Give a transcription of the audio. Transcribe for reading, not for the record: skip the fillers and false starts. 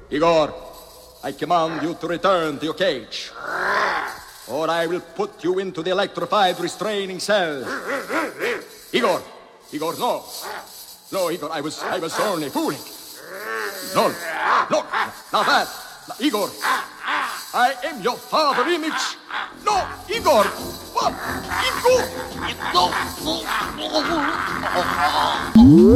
Igor, I command you to return to your cage, or I will put you into the electrified restraining cell. Igor! Igor, no! No, Igor, I was only fooling. No, no, now that, Igor, I am your father image. No, Igor! What? Igor!